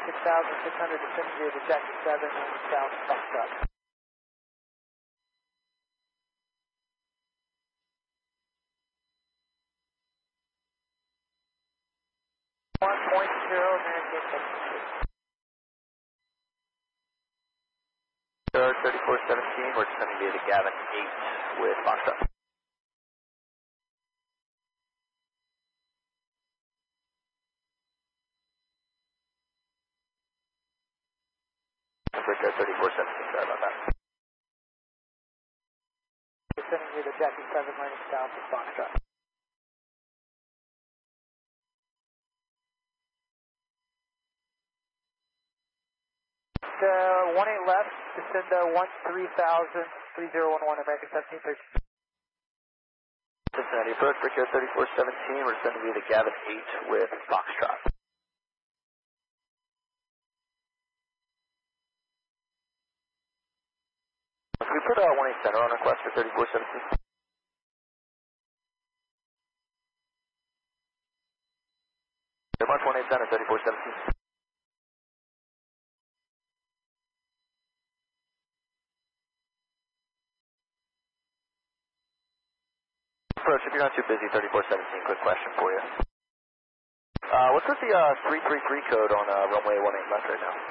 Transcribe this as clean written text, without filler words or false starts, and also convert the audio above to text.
6600, descending via the Jackie 7, south Foxtrot. 1.0, American Express. 3417, we're descending via the Gavin 8 with Foxtrot. Brickyard 3417, sorry about that. Descending via the Jackie 7, landing south of Foxtrot. 18 left, descend 13,000, 3011, American 17, 13. Cincinnati approach, Brickyard 3417, we're descending via the Gavin 8 with Foxtrot. Can we put 18 center on request for 3417? March 18 center, 3417. Approach, if you're not too busy, 3417, quick question for you. What's with the 333 code on runway 18 left right now?